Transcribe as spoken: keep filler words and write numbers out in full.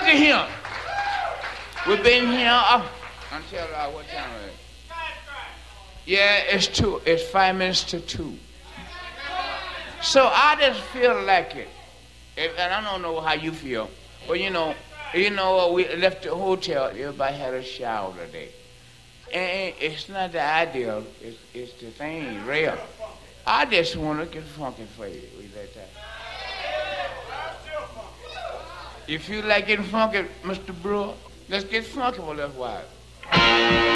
at here. We've been here uh, until uh, what time is it? Yeah, it's two. It's five minutes to two. So I just feel like it. If, and I don't know how you feel. But you know, you know, we left the hotel. Everybody had a shower today. And it's not the ideal. It's, it's the thing, real. I just want to get funky for you. We let that. If you like getting funky, Mister Brewer, let's get funky for a little while.